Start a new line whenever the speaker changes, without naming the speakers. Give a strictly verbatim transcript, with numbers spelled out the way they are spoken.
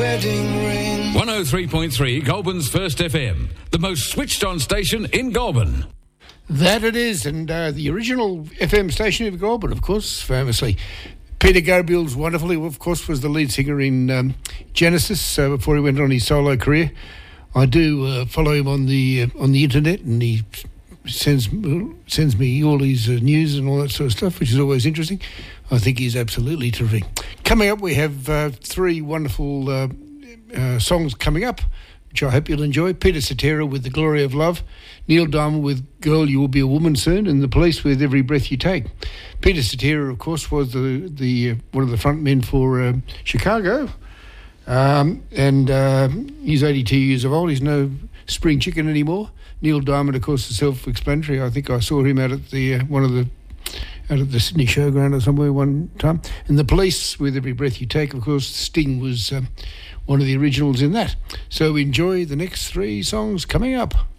wedding ring.
one oh three point three, Goulburn's First F M, the most switched-on station in Goulburn.
That it is, and uh, the original F M station of Goulburn, of course, famously. Peter Gabriel's wonderfully, of course, was the lead singer in um, Genesis uh, before he went on his solo career. I do uh, follow him on the uh, on the internet, and he sends sends me all his uh, news and all that sort of stuff, which is always interesting. I think he's absolutely terrific. Coming up, we have uh, three wonderful uh, uh, songs coming up, which I hope you'll enjoy. Peter Cetera with The Glory of Love, Neil Diamond with Girl, You Will Be a Woman Soon, and The Police with Every Breath You Take. Peter Cetera, of course, was the the uh, one of the front men for uh, Chicago, um, and uh, he's eighty-two years of old. He's no spring chicken anymore. Neil Diamond, of course, is self-explanatory. I think I saw him out at the uh, one of the out at the Sydney Showground or somewhere one time. And The Police with Every Breath You Take, of course, Sting was um, one of the originals in that. So enjoy the next three songs coming up.